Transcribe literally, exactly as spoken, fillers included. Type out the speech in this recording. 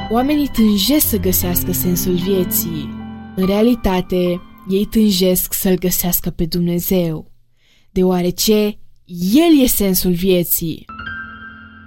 Oamenii tânjesc să găsească sensul vieții. În realitate, ei tânjesc să-L găsească pe Dumnezeu, deoarece El e sensul vieții.